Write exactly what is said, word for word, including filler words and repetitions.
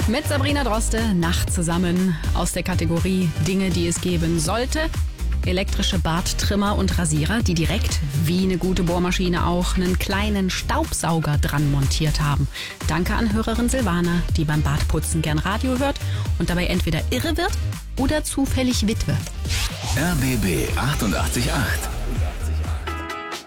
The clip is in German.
Mit Sabrina Droste, Nacht zusammen aus der Kategorie Dinge, die es geben sollte. Elektrische Barttrimmer und Rasierer, die direkt, wie eine gute Bohrmaschine auch, einen kleinen Staubsauger dran montiert haben. Danke an Hörerin Silvana, die beim Bartputzen gern Radio hört und dabei entweder irre wird oder zufällig Witwe. R B B achtundachtzig Komma acht